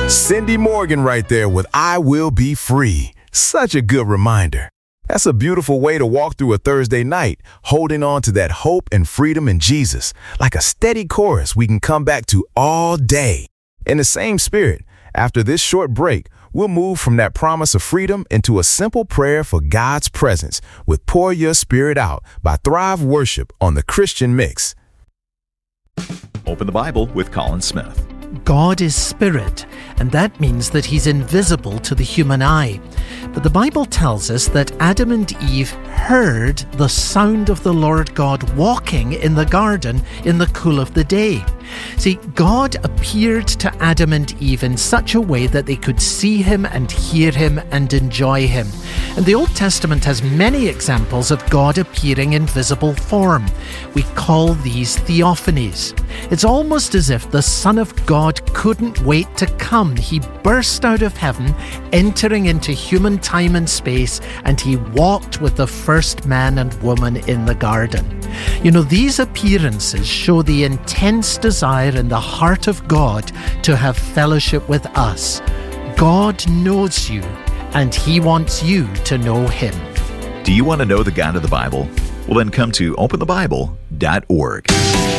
Cindy Morgan right there with I Will Be Free. Such a good reminder. That's a beautiful way to walk through a Thursday night, holding on to that hope and freedom in Jesus, like a steady chorus we can come back to all day. In the same spirit, after this short break, we'll move from that promise of freedom into a simple prayer for God's presence with Pour Your Spirit Out by Thrive Worship on the Christian Mix. Open the Bible with Colin Smith. God is spirit, and that means that he's invisible to the human eye. But the Bible tells us that Adam and Eve heard the sound of the Lord God walking in the garden in the cool of the day. See, God appeared to Adam and Eve in such a way that they could see him and hear him and enjoy him. And the Old Testament has many examples of God appearing in visible form. We call these theophanies. It's almost as if the Son of God couldn't wait to come. He burst out of heaven, entering into human time and space, and he walked with the first man and woman in the garden. You know, these appearances show the intense desire in the heart of God to have fellowship with us. God knows you, and he wants you to know him. Do you want to know the God of the Bible? Well, then come to openthebible.org.